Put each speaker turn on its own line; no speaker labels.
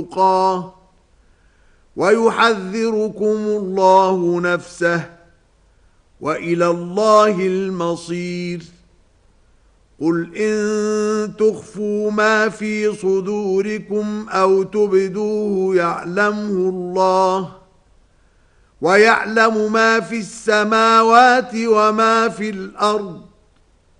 ويحذركم الله نفسه وإلى الله المصير قل إن تخفوا ما في صدوركم أو تبدوه يعلمه الله ويعلم ما في السماوات وما في الأرض